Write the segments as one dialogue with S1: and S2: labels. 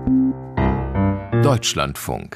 S1: Deutschlandfunk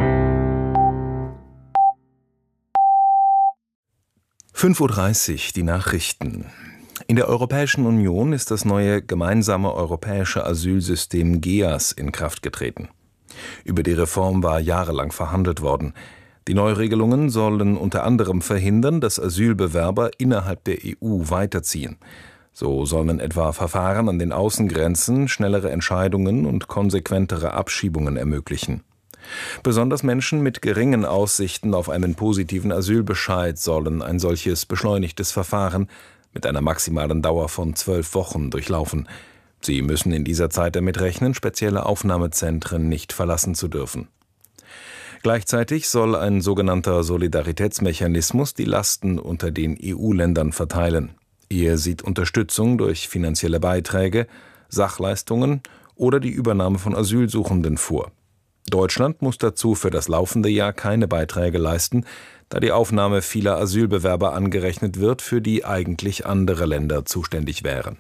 S1: 5:30 Uhr, die Nachrichten. In der Europäischen Union ist das neue gemeinsame europäische Asylsystem GEAS in Kraft getreten. Über die Reform war jahrelang verhandelt worden. Die Neuregelungen sollen unter anderem verhindern, dass Asylbewerber innerhalb der EU weiterziehen. So sollen etwa Verfahren an den Außengrenzen, schnellere Entscheidungen und konsequentere Abschiebungen ermöglichen. Besonders Menschen mit geringen Aussichten auf einen positiven Asylbescheid sollen ein solches beschleunigtes Verfahren mit einer maximalen Dauer von 12 Wochen durchlaufen. Sie müssen in dieser Zeit damit rechnen, spezielle Aufnahmezentren nicht verlassen zu dürfen. Gleichzeitig soll ein sogenannter Solidaritätsmechanismus die Lasten unter den EU-Ländern verteilen. Er sieht Unterstützung durch finanzielle Beiträge, Sachleistungen oder die Übernahme von Asylsuchenden vor. Deutschland muss dazu für das laufende Jahr keine Beiträge leisten, da die Aufnahme vieler Asylbewerber angerechnet wird, für die eigentlich andere Länder zuständig wären.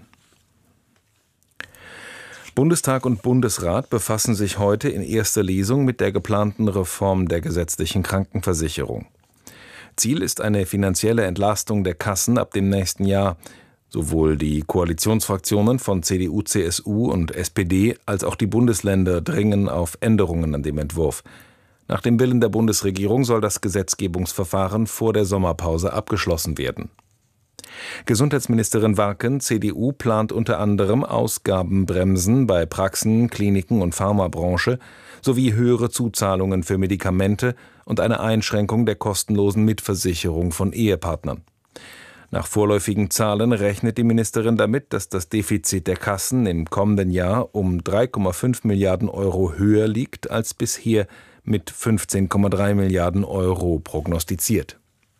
S1: Bundestag und Bundesrat befassen sich heute in erster Lesung mit der geplanten Reform der gesetzlichen Krankenversicherung. Ziel ist eine finanzielle Entlastung der Kassen ab dem nächsten Jahr. Sowohl die Koalitionsfraktionen von CDU, CSU und SPD als auch die Bundesländer dringen auf Änderungen an dem Entwurf. Nach dem Willen der Bundesregierung soll das Gesetzgebungsverfahren vor der Sommerpause abgeschlossen werden. Gesundheitsministerin Warken, CDU, plant unter anderem Ausgabenbremsen bei Praxen, Kliniken und Pharmabranche sowie höhere Zuzahlungen für Medikamente und eine Einschränkung der kostenlosen Mitversicherung von Ehepartnern. Nach vorläufigen Zahlen rechnet die Ministerin damit, dass das Defizit der Kassen im kommenden Jahr um 3,5 Milliarden Euro höher liegt als bisher mit 15,3 Milliarden Euro prognostiziert.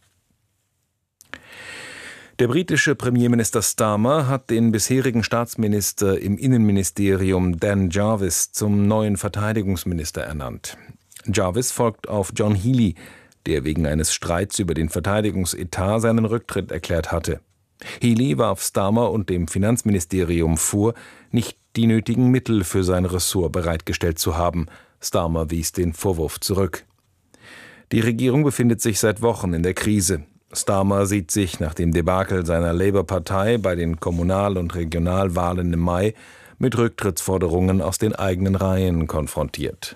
S1: Der britische Premierminister Starmer hat den bisherigen Staatsminister im Innenministerium Dan Jarvis zum neuen Verteidigungsminister ernannt. Jarvis folgt auf John Healey, der wegen eines Streits über den Verteidigungsetat seinen Rücktritt erklärt hatte. Healey warf Starmer und dem Finanzministerium vor, nicht die nötigen Mittel für sein Ressort bereitgestellt zu haben. Starmer wies den Vorwurf zurück. Die Regierung befindet sich seit Wochen in der Krise. Starmer sieht sich nach dem Debakel seiner Labour-Partei bei den Kommunal- und Regionalwahlen im Mai mit Rücktrittsforderungen aus den eigenen Reihen konfrontiert.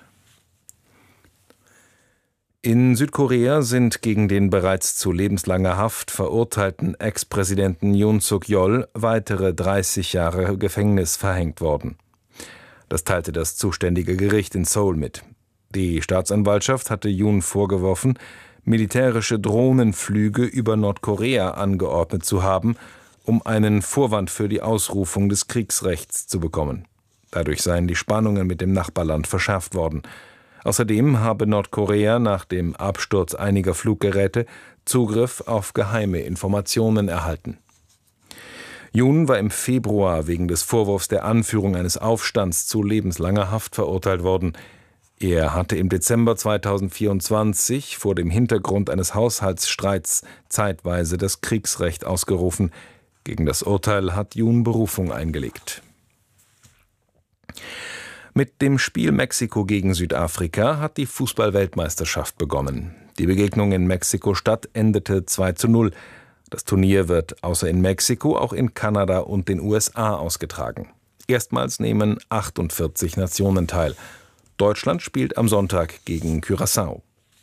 S1: In Südkorea sind gegen den bereits zu lebenslanger Haft verurteilten Ex-Präsidenten Yoon Suk-yeol weitere 30 Jahre Gefängnis verhängt worden. Das teilte das zuständige Gericht in Seoul mit. Die Staatsanwaltschaft hatte Yoon vorgeworfen, militärische Drohnenflüge über Nordkorea angeordnet zu haben, um einen Vorwand für die Ausrufung des Kriegsrechts zu bekommen. Dadurch seien die Spannungen mit dem Nachbarland verschärft worden. Außerdem habe Nordkorea nach dem Absturz einiger Fluggeräte Zugriff auf geheime Informationen erhalten. Yoon war im Februar wegen des Vorwurfs der Anführung eines Aufstands zu lebenslanger Haft verurteilt worden. Er hatte im Dezember 2024 vor dem Hintergrund eines Haushaltsstreits zeitweise das Kriegsrecht ausgerufen. Gegen das Urteil hat Yoon Berufung eingelegt. Mit dem Spiel Mexiko gegen Südafrika hat die Fußball-Weltmeisterschaft begonnen. Die Begegnung in Mexiko-Stadt endete 2:0. Das Turnier wird außer in Mexiko auch in Kanada und den USA ausgetragen. Erstmals nehmen 48 Nationen teil. Deutschland spielt am Sonntag gegen Curaçao.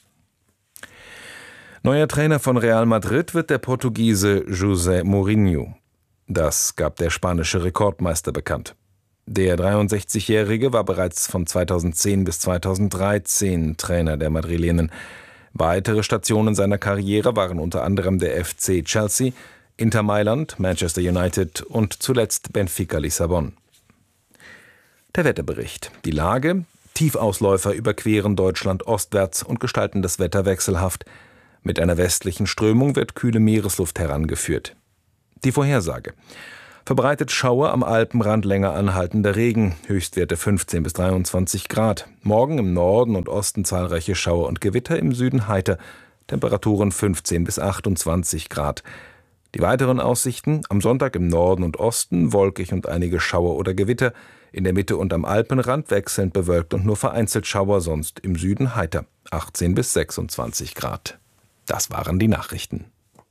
S1: Neuer Trainer von Real Madrid wird der Portugiese José Mourinho. Das gab der spanische Rekordmeister bekannt. Der 63-Jährige war bereits von 2010 bis 2013 Trainer der Madrilenen. Weitere Stationen seiner Karriere waren unter anderem der FC Chelsea, Inter Mailand, Manchester United und zuletzt Benfica Lissabon. Der Wetterbericht. Die Lage: Tiefausläufer überqueren Deutschland ostwärts und gestalten das Wetter wechselhaft. Mit einer westlichen Strömung wird kühle Meeresluft herangeführt. Die Vorhersage: Verbreitet Schauer am Alpenrand, länger anhaltender Regen, Höchstwerte 15 bis 23 Grad. Morgen im Norden und Osten zahlreiche Schauer und Gewitter, im Süden heiter. Temperaturen 15 bis 28 Grad. Die weiteren Aussichten: am Sonntag im Norden und Osten wolkig und einige Schauer oder Gewitter, In der Mitte und am Alpenrand wechselnd bewölkt und nur vereinzelt Schauer, sonst im Süden heiter. 18 bis 26 Grad. Das waren die Nachrichten.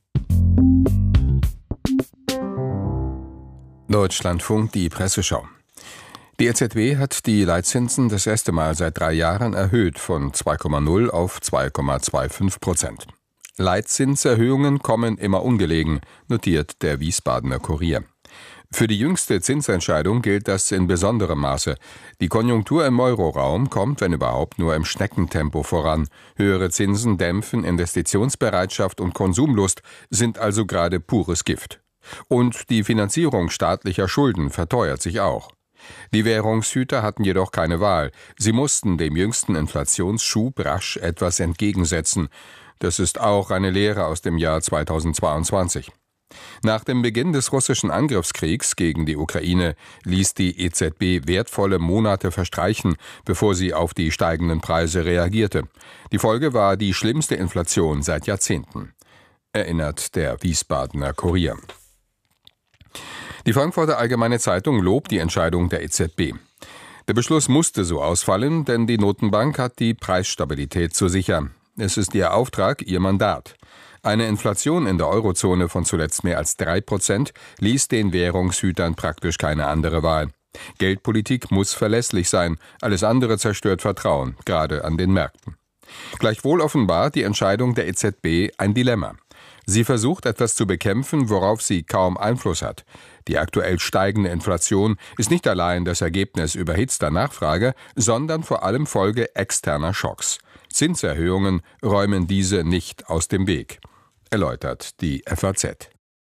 S2: Deutschlandfunk, die Presseschau. Die EZB hat die Leitzinsen das erste Mal seit 3 Jahren erhöht von 2,0 auf 2,25%. Leitzinserhöhungen kommen immer ungelegen, notiert der Wiesbadener Kurier. Für die jüngste Zinsentscheidung gilt das in besonderem Maße. Die Konjunktur im Euroraum kommt, wenn überhaupt, nur im Schneckentempo voran. Höhere Zinsen dämpfen Investitionsbereitschaft und Konsumlust, sind also gerade pures Gift. Und die Finanzierung staatlicher Schulden verteuert sich auch. Die Währungshüter hatten jedoch keine Wahl. Sie mussten dem jüngsten Inflationsschub rasch etwas entgegensetzen. Das ist auch eine Lehre aus dem Jahr 2022. Nach dem Beginn des russischen Angriffskriegs gegen die Ukraine ließ die EZB wertvolle Monate verstreichen, bevor sie auf die steigenden Preise reagierte. Die Folge war die schlimmste Inflation seit Jahrzehnten, erinnert der Wiesbadener Kurier. Die Frankfurter Allgemeine Zeitung lobt die Entscheidung der EZB. Der Beschluss musste so ausfallen, denn die Notenbank hat die Preisstabilität zu sichern. Es ist ihr Auftrag, ihr Mandat. Eine Inflation in der Eurozone von zuletzt mehr als 3% ließ den Währungshütern praktisch keine andere Wahl. Geldpolitik muss verlässlich sein, alles andere zerstört Vertrauen, gerade an den Märkten. Gleichwohl offenbart die Entscheidung der EZB ein Dilemma. Sie versucht etwas zu bekämpfen, worauf sie kaum Einfluss hat. Die aktuell steigende Inflation ist nicht allein das Ergebnis überhitzter Nachfrage, sondern vor allem Folge externer Schocks. Zinserhöhungen räumen diese nicht aus dem Weg, erläutert die FAZ.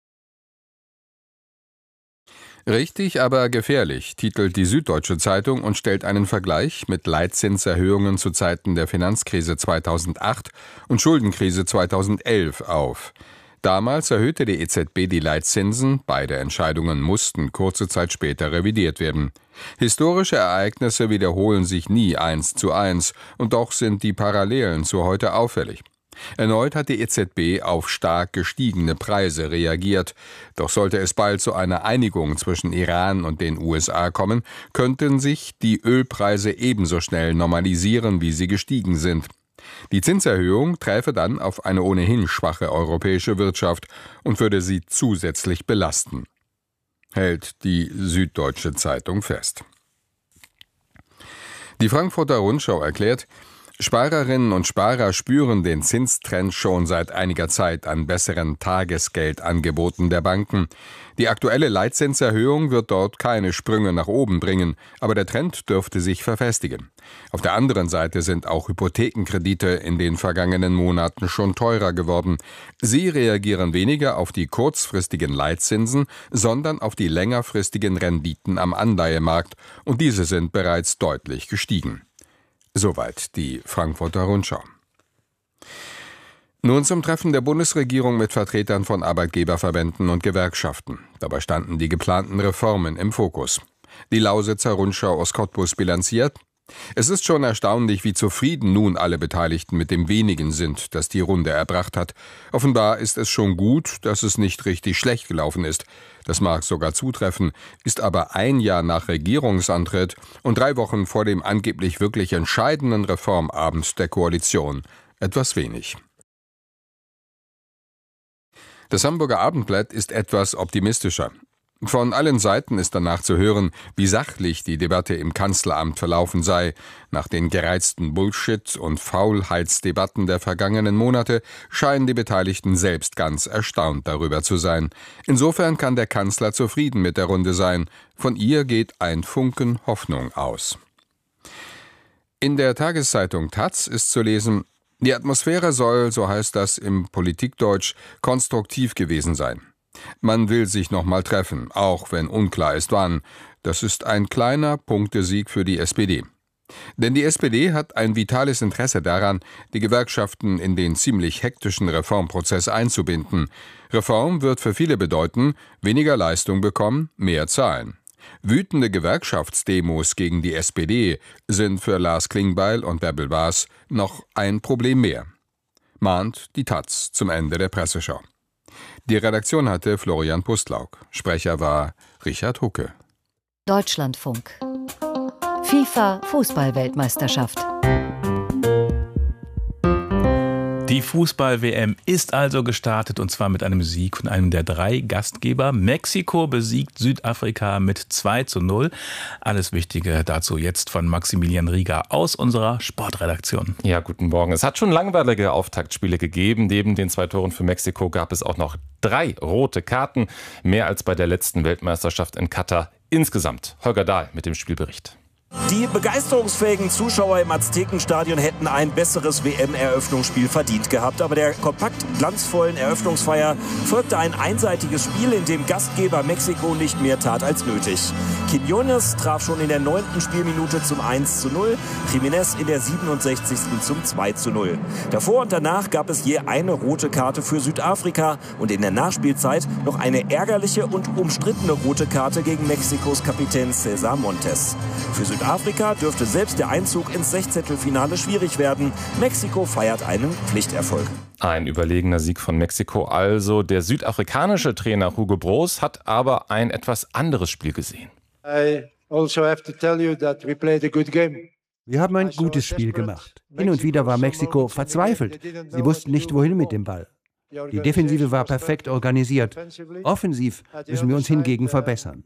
S2: Richtig, aber gefährlich, titelt die Süddeutsche Zeitung und stellt einen Vergleich mit Leitzinserhöhungen zu Zeiten der Finanzkrise 2008 und Schuldenkrise 2011 auf. Damals erhöhte die EZB die Leitzinsen, beide Entscheidungen mussten kurze Zeit später revidiert werden. Historische Ereignisse wiederholen sich nie 1:1, und doch sind die Parallelen zu heute auffällig. Erneut hat die EZB auf stark gestiegene Preise reagiert. Doch sollte es bald zu einer Einigung zwischen Iran und den USA kommen, könnten sich die Ölpreise ebenso schnell normalisieren, wie sie gestiegen sind. Die Zinserhöhung träfe dann auf eine ohnehin schwache europäische Wirtschaft und würde sie zusätzlich belasten, hält die Süddeutsche Zeitung fest. Die Frankfurter Rundschau erklärt, Sparerinnen und Sparer spüren den Zinstrend schon seit einiger Zeit an besseren Tagesgeldangeboten der Banken. Die aktuelle Leitzinserhöhung wird dort keine Sprünge nach oben bringen, aber der Trend dürfte sich verfestigen. Auf der anderen Seite sind auch Hypothekenkredite in den vergangenen Monaten schon teurer geworden. Sie reagieren weniger auf die kurzfristigen Leitzinsen, sondern auf die längerfristigen Renditen am Anleihemarkt, und diese sind bereits deutlich gestiegen. Soweit die Frankfurter Rundschau. Nun zum Treffen der Bundesregierung mit Vertretern von Arbeitgeberverbänden und Gewerkschaften. Dabei standen die geplanten Reformen im Fokus. Die Lausitzer Rundschau aus Cottbus bilanziert: Es ist schon erstaunlich, wie zufrieden nun alle Beteiligten mit dem Wenigen sind, das die Runde erbracht hat. Offenbar ist es schon gut, dass es nicht richtig schlecht gelaufen ist. Das mag sogar zutreffen, ist aber 1 Jahr nach Regierungsantritt und 3 Wochen vor dem angeblich wirklich entscheidenden Reformabend der Koalition etwas wenig. Das Hamburger Abendblatt ist etwas optimistischer. Von allen Seiten ist danach zu hören, wie sachlich die Debatte im Kanzleramt verlaufen sei. Nach den gereizten Bullshit- und Faulheitsdebatten der vergangenen Monate scheinen die Beteiligten selbst ganz erstaunt darüber zu sein. Insofern kann der Kanzler zufrieden mit der Runde sein. Von ihr geht ein Funken Hoffnung aus. In der Tageszeitung taz ist zu lesen: Die Atmosphäre soll, so heißt das im Politikdeutsch, konstruktiv gewesen sein. Man will sich nochmal treffen, auch wenn unklar ist wann. Das ist ein kleiner Punktesieg für die SPD. Denn die SPD hat ein vitales Interesse daran, die Gewerkschaften in den ziemlich hektischen Reformprozess einzubinden. Reform wird für viele bedeuten, weniger Leistung bekommen, mehr zahlen. Wütende Gewerkschaftsdemos gegen die SPD sind für Lars Klingbeil und Bärbel Baas noch ein Problem mehr, mahnt die taz zum Ende der Presseschau. Die Redaktion hatte Florian Pustlauk. Sprecher war Richard Hucke.
S3: Deutschlandfunk. FIFA Fußball-Weltmeisterschaft.
S4: Die Fußball-WM ist also gestartet, und zwar mit einem Sieg von einem der 3 Gastgeber. Mexiko besiegt Südafrika mit 2:0. Alles Wichtige dazu jetzt von Maximilian Rieger aus unserer Sportredaktion.
S5: Ja, guten Morgen. Es hat schon langweilige Auftaktspiele gegeben. Neben den 2 Toren für Mexiko gab es auch noch 3 rote Karten. Mehr als bei der letzten Weltmeisterschaft in Katar insgesamt. Holger Dahl mit dem Spielbericht.
S6: Die begeisterungsfähigen Zuschauer im Aztekenstadion hätten ein besseres WM-Eröffnungsspiel verdient gehabt. Aber der kompakt glanzvollen Eröffnungsfeier folgte ein einseitiges Spiel, in dem Gastgeber Mexiko nicht mehr tat als nötig. Quiñones traf schon in der 9. Spielminute zum 1:0, Jiménez in der 67. zum 2:0. Davor und danach gab es je eine rote Karte für Südafrika und in der Nachspielzeit noch eine ärgerliche und umstrittene rote Karte gegen Mexikos Kapitän César Montes. Für Südafrika dürfte selbst der Einzug ins Sechzehntelfinale schwierig werden. Mexiko feiert einen Pflichterfolg.
S5: Ein überlegener Sieg von Mexiko also. Der südafrikanische Trainer Hugo Broos hat aber ein etwas anderes Spiel gesehen.
S7: Wir haben ein gutes Spiel gemacht. Hin und wieder war Mexiko verzweifelt. Sie wussten nicht, wohin mit dem Ball. Die Defensive war perfekt organisiert. Offensiv müssen wir uns hingegen verbessern.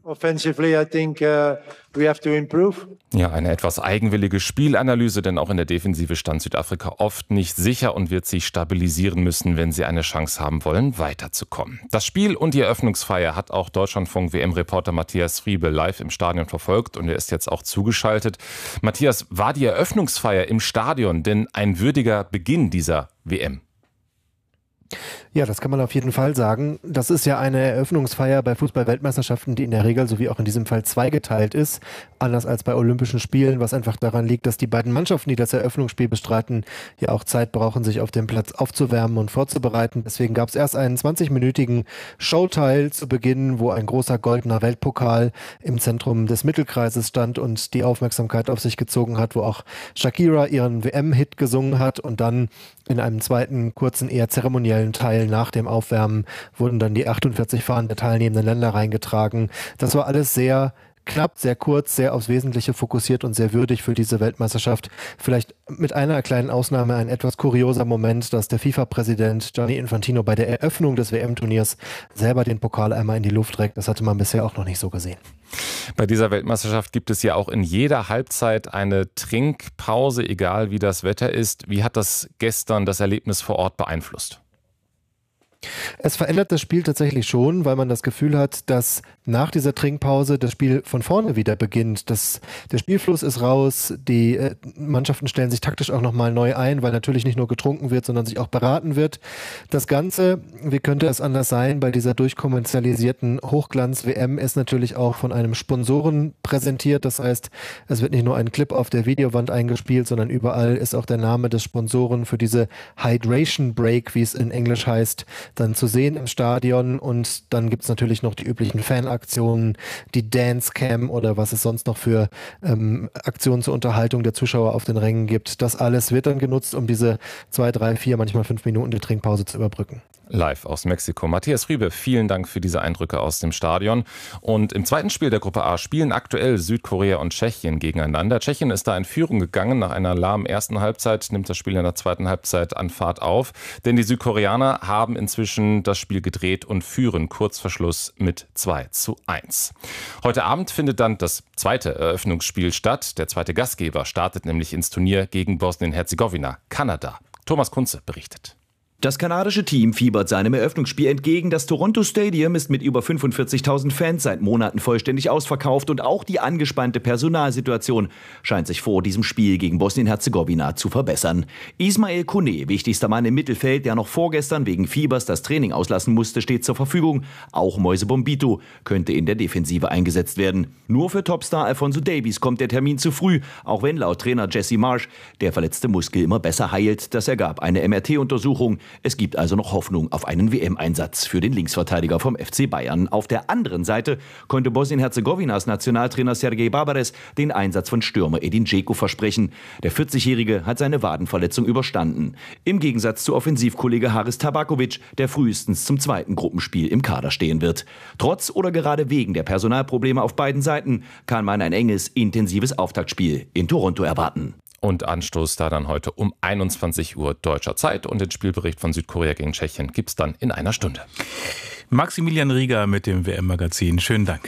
S5: Ja, eine etwas eigenwillige Spielanalyse, denn auch in der Defensive stand Südafrika oft nicht sicher und wird sich stabilisieren müssen, wenn sie eine Chance haben wollen, weiterzukommen. Das Spiel und die Eröffnungsfeier hat auch Deutschlandfunk-WM-Reporter Matthias Friebe live im Stadion verfolgt und er ist jetzt auch zugeschaltet. Matthias, war die Eröffnungsfeier im Stadion denn ein würdiger Beginn dieser WM?
S8: Ja, das kann man auf jeden Fall sagen. Das ist ja eine Eröffnungsfeier bei Fußball-Weltmeisterschaften, die in der Regel, so wie auch in diesem Fall, zweigeteilt ist. Anders als bei Olympischen Spielen, was einfach daran liegt, dass die beiden Mannschaften, die das Eröffnungsspiel bestreiten, ja auch Zeit brauchen, sich auf dem Platz aufzuwärmen und vorzubereiten. Deswegen gab es erst einen 20-minütigen Showteil zu Beginn, wo ein großer goldener Weltpokal im Zentrum des Mittelkreises stand und die Aufmerksamkeit auf sich gezogen hat, wo auch Shakira ihren WM-Hit gesungen hat. Und dann in einem zweiten, kurzen, eher zeremoniellen Teil nach dem Aufwärmen wurden dann die 48 Fahnen der teilnehmenden Länder reingetragen. Das war alles sehr knapp, sehr kurz, sehr aufs Wesentliche fokussiert und sehr würdig für diese Weltmeisterschaft. Vielleicht mit einer kleinen Ausnahme ein etwas kurioser Moment, dass der FIFA-Präsident Gianni Infantino bei der Eröffnung des WM-Turniers selber den Pokal einmal in die Luft trägt. Das hatte man bisher auch noch nicht so gesehen.
S5: Bei dieser Weltmeisterschaft gibt es ja auch in jeder Halbzeit eine Trinkpause, egal wie das Wetter ist. Wie hat das gestern das Erlebnis vor Ort beeinflusst?
S8: Es verändert das Spiel tatsächlich schon, weil man das Gefühl hat, dass nach dieser Trinkpause das Spiel von vorne wieder beginnt. Der Spielfluss ist raus, die Mannschaften stellen sich taktisch auch nochmal neu ein, weil natürlich nicht nur getrunken wird, sondern sich auch beraten wird. Das Ganze, wie könnte es anders sein, bei dieser durchkommerzialisierten Hochglanz-WM ist natürlich auch von einem Sponsoren präsentiert. Das heißt, es wird nicht nur ein Clip auf der Videowand eingespielt, sondern überall ist auch der Name des Sponsoren für diese Hydration Break, wie es in Englisch heißt, dann zu sehen im Stadion. Und dann gibt es natürlich noch die üblichen Fanaktionen, die Dance-Cam oder was es sonst noch für Aktionen zur Unterhaltung der Zuschauer auf den Rängen gibt. Das alles wird dann genutzt, um diese 2, 3, 4, manchmal 5 Minuten der Trinkpause zu überbrücken.
S5: Live aus Mexiko. Matthias Friebe, vielen Dank für diese Eindrücke aus dem Stadion. Und im zweiten Spiel der Gruppe A spielen aktuell Südkorea und Tschechien gegeneinander. Tschechien ist da in Führung gegangen. Nach einer lahmen ersten Halbzeit nimmt das Spiel in der zweiten Halbzeit an Fahrt auf. Denn die Südkoreaner haben inzwischen das Spiel gedreht und führen kurz vor Schluss mit 2:1. Heute Abend findet dann das zweite Eröffnungsspiel statt. Der zweite Gastgeber startet nämlich ins Turnier gegen Bosnien-Herzegowina, Kanada. Thomas Kunze berichtet.
S9: Das kanadische Team fiebert seinem Eröffnungsspiel entgegen. Das Toronto Stadium ist mit über 45.000 Fans seit Monaten vollständig ausverkauft und auch die angespannte Personalsituation scheint sich vor diesem Spiel gegen Bosnien-Herzegowina zu verbessern. Ismail Kone, wichtigster Mann im Mittelfeld, der noch vorgestern wegen Fiebers das Training auslassen musste, steht zur Verfügung. Auch Moise Bombito könnte in der Defensive eingesetzt werden. Nur für Topstar Alphonso Davies kommt der Termin zu früh, auch wenn laut Trainer Jesse Marsch der verletzte Muskel immer besser heilt. Das ergab eine MRT-Untersuchung. Es gibt also noch Hoffnung auf einen WM-Einsatz für den Linksverteidiger vom FC Bayern. Auf der anderen Seite konnte Bosnien-Herzegowinas Nationaltrainer Sergej Barbares den Einsatz von Stürmer Edin Dzeko versprechen. Der 40-Jährige hat seine Wadenverletzung überstanden. Im Gegensatz zu Offensivkollege Haris Tabakovic, der frühestens zum zweiten Gruppenspiel im Kader stehen wird. Trotz oder gerade wegen der Personalprobleme auf beiden Seiten kann man ein enges, intensives Auftaktspiel in Toronto erwarten.
S5: Und Anstoß da dann heute um 21 Uhr deutscher Zeit. Und den Spielbericht von Südkorea gegen Tschechien gibt's dann in einer Stunde.
S4: Maximilian Rieger mit dem WM-Magazin. Schönen Dank.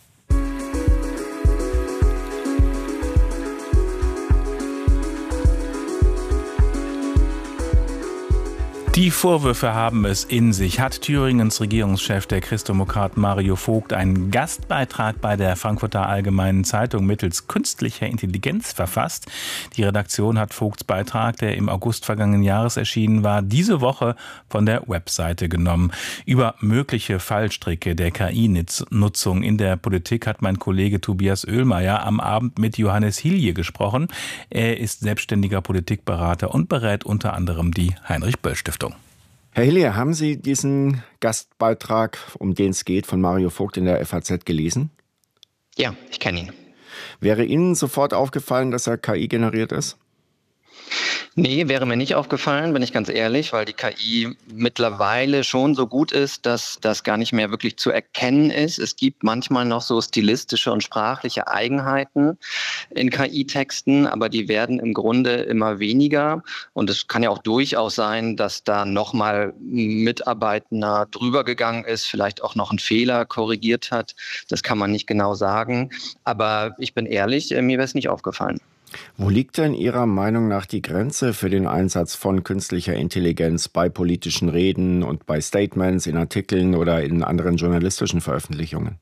S4: Die Vorwürfe haben es in sich. Hat Thüringens Regierungschef, der Christdemokrat Mario Vogt, einen Gastbeitrag bei der Frankfurter Allgemeinen Zeitung mittels künstlicher Intelligenz verfasst? Die Redaktion hat Vogts Beitrag, der im August vergangenen Jahres erschienen war, diese Woche von der Webseite genommen. Über mögliche Fallstricke der KI-Nutzung in der Politik hat mein Kollege Tobias Oehlmeier am Abend mit Johannes Hilje gesprochen. Er ist selbstständiger Politikberater und berät unter anderem die Heinrich-Böll-Stiftung.
S10: Herr Hilje, haben Sie diesen Gastbeitrag, um den es geht, von Mario Vogt in der FAZ gelesen?
S11: Ja, ich kenne ihn.
S10: Wäre Ihnen sofort aufgefallen, dass er KI generiert ist?
S11: Nee, wäre mir nicht aufgefallen, bin ich ganz ehrlich, weil die KI mittlerweile schon so gut ist, dass das gar nicht mehr wirklich zu erkennen ist. Es gibt manchmal noch so stilistische und sprachliche Eigenheiten in KI-Texten, aber die werden im Grunde immer weniger. Und es kann ja auch durchaus sein, dass da nochmal ein Mitarbeitender drüber gegangen ist, vielleicht auch noch einen Fehler korrigiert hat. Das kann man nicht genau sagen. Aber ich bin ehrlich, mir wäre es nicht aufgefallen.
S10: Wo liegt denn Ihrer Meinung nach die Grenze für den Einsatz von künstlicher Intelligenz bei politischen Reden und bei Statements, in Artikeln oder in anderen journalistischen Veröffentlichungen?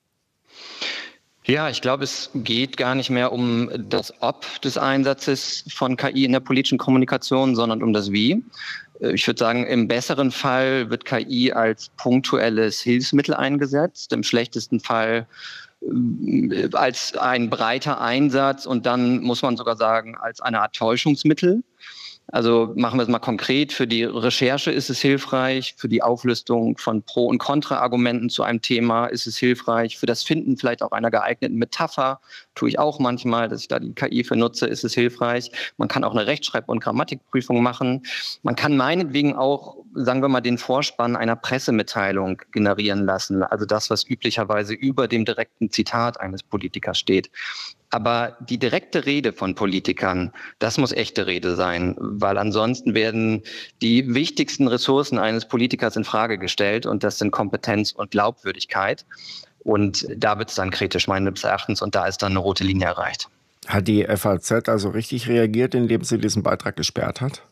S11: Ja, ich glaube, es geht gar nicht mehr um das Ob des Einsatzes von KI in der politischen Kommunikation, sondern um das Wie. Ich würde sagen, im besseren Fall wird KI als punktuelles Hilfsmittel eingesetzt, im schlechtesten Fall als ein breiter Einsatz und dann muss man sogar sagen, als eine Art Täuschungsmittel. Also machen wir es mal konkret. Für die Recherche ist es hilfreich, für die Auflistung von Pro- und Kontra-Argumenten zu einem Thema ist es hilfreich, für das Finden vielleicht auch einer geeigneten Metapher, tue ich auch manchmal, dass ich da die KI für nutze, ist es hilfreich. Man kann auch eine Rechtschreib- und Grammatikprüfung machen. Man kann meinetwegen auch, sagen wir mal, den Vorspann einer Pressemitteilung generieren lassen. Also das, was üblicherweise über dem direkten Zitat eines Politikers steht. Aber die direkte Rede von Politikern, das muss echte Rede sein, weil ansonsten werden die wichtigsten Ressourcen eines Politikers in Frage gestellt und das sind Kompetenz und Glaubwürdigkeit. Und da wird es dann kritisch meines Erachtens und da ist dann eine rote Linie erreicht.
S10: Hat die FAZ also richtig reagiert, indem sie diesen Beitrag gesperrt hat?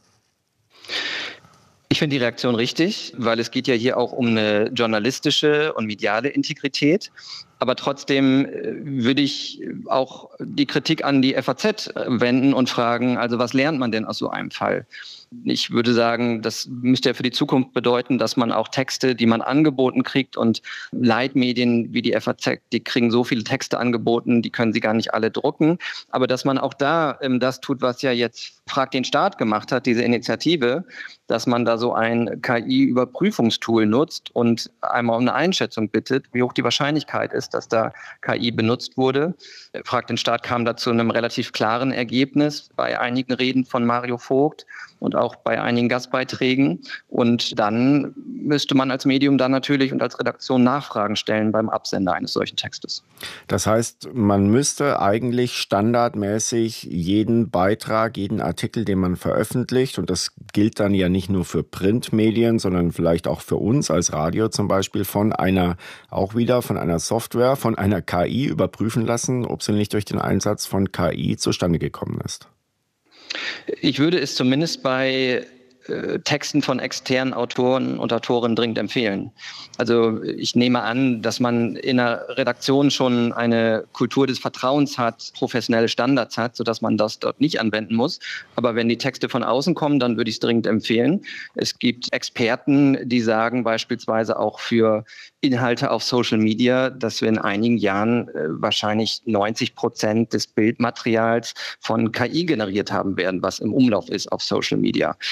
S11: Ich finde die Reaktion richtig, weil es geht ja hier auch um eine journalistische und mediale Integrität. Aber trotzdem würde ich auch die Kritik an die FAZ wenden und fragen, also was lernt man denn aus so einem Fall? Ich würde sagen, das müsste ja für die Zukunft bedeuten, dass man auch Texte, die man angeboten kriegt und Leitmedien wie die FAZ, die kriegen so viele Texte angeboten, die können sie gar nicht alle drucken. Aber dass man auch da das tut, was ja jetzt Frag den Staat gemacht hat, diese Initiative, dass man da so ein KI-Überprüfungstool nutzt und einmal um eine Einschätzung bittet, wie hoch die Wahrscheinlichkeit ist, dass da KI benutzt wurde. Frag den Staat kam da zu einem relativ klaren Ergebnis bei einigen Reden von Mario Vogt und auch bei einigen Gastbeiträgen. Und dann müsste man als Medium dann natürlich und als Redaktion Nachfragen stellen beim Absender eines solchen Textes.
S10: Das heißt, man müsste eigentlich standardmäßig jeden Beitrag, jeden Artikel, den man veröffentlicht, und das gilt dann ja nicht nur für Printmedien, sondern vielleicht auch für uns als Radio zum Beispiel, von einer Software, von einer KI überprüfen lassen, ob sie nicht durch den Einsatz von KI zustande gekommen ist.
S11: Ich würde es zumindest bei Texten von externen Autoren und Autorinnen dringend empfehlen. Also ich nehme an, dass man in der Redaktion schon eine Kultur des Vertrauens hat, professionelle Standards hat, sodass man das dort nicht anwenden muss. Aber wenn die Texte von außen kommen, dann würde ich es dringend empfehlen. Es gibt Experten, die sagen beispielsweise auch für Inhalte auf Social Media, dass wir in einigen Jahren wahrscheinlich 90% des Bildmaterials von KI generiert haben werden, was im Umlauf ist auf Social Media. Also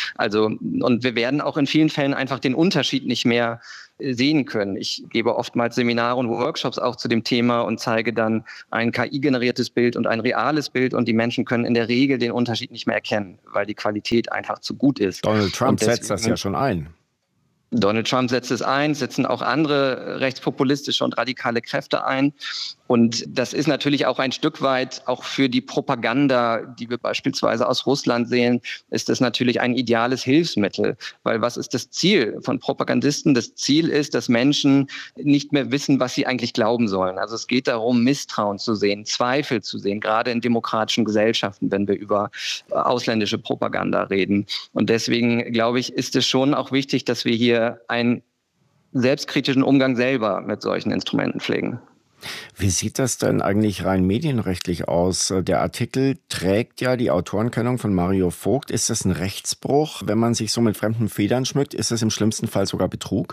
S11: und wir werden auch in vielen Fällen einfach den Unterschied nicht mehr sehen können. Ich gebe oftmals Seminare und Workshops auch zu dem Thema und zeige dann ein KI-generiertes Bild und ein reales Bild und die Menschen können in der Regel den Unterschied nicht mehr erkennen, weil die Qualität einfach zu gut ist.
S10: Donald Trump setzt das ja schon ein.
S11: Donald Trump setzt es ein, setzen auch andere rechtspopulistische und radikale Kräfte ein. Und das ist natürlich auch ein Stück weit, auch für die Propaganda, die wir beispielsweise aus Russland sehen, ist das natürlich ein ideales Hilfsmittel. Weil was ist das Ziel von Propagandisten? Das Ziel ist, dass Menschen nicht mehr wissen, was sie eigentlich glauben sollen. Also es geht darum, Misstrauen zu sehen, Zweifel zu sehen, gerade in demokratischen Gesellschaften, wenn wir über ausländische Propaganda reden. Und deswegen, glaube ich, ist es schon auch wichtig, dass wir hier einen selbstkritischen Umgang selber mit solchen Instrumenten pflegen.
S10: Wie sieht das denn eigentlich rein medienrechtlich aus? Der Artikel trägt ja die Autorenkennung von Mario Vogt. Ist das ein Rechtsbruch, wenn man sich so mit fremden Federn schmückt? Ist das im schlimmsten Fall sogar Betrug?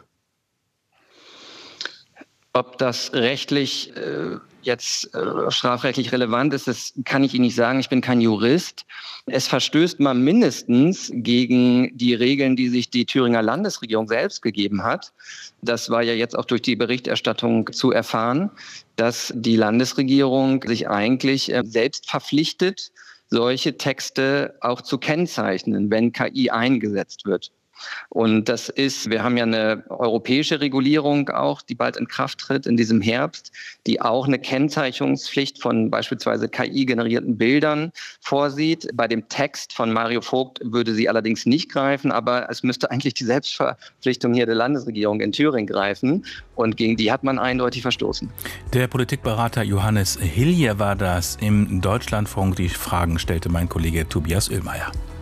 S11: Ob das rechtlich jetzt strafrechtlich relevant ist, das kann ich Ihnen nicht sagen. Ich bin kein Jurist. Es verstößt mal mindestens gegen die Regeln, die sich die Thüringer Landesregierung selbst gegeben hat. Das war ja jetzt auch durch die Berichterstattung zu erfahren, dass die Landesregierung sich eigentlich selbst verpflichtet, solche Texte auch zu kennzeichnen, wenn KI eingesetzt wird. Und das ist, wir haben ja eine europäische Regulierung auch, die bald in Kraft tritt in diesem Herbst, die auch eine Kennzeichnungspflicht von beispielsweise KI-generierten Bildern vorsieht. Bei dem Text von Mario Vogt würde sie allerdings nicht greifen, aber es müsste eigentlich die Selbstverpflichtung hier der Landesregierung in Thüringen greifen und gegen die hat man eindeutig verstoßen.
S4: Der Politikberater Johannes Hilje war das im Deutschlandfunk. Die Fragen stellte mein Kollege Tobias Oehlmeier.